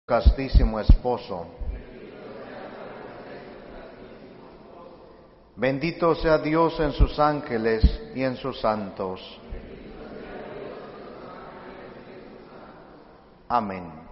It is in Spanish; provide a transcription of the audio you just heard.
castísimo esposo. Bendito sea Dios en sus ángeles y en sus santos. Amén.